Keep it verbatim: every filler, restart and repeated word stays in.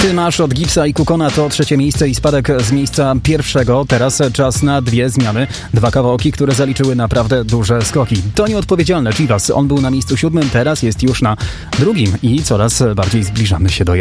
Ty masz od Gipsa i Kukona to trzecie miejsce i spadek z miejsca pierwszego. Teraz czas na dwie zmiany. Dwa kawałki, które zaliczyły naprawdę duże skoki. To nieodpowiedzialne Chivas. On był na miejscu siódmym, teraz jest już na drugim i coraz bardziej zbliżamy się do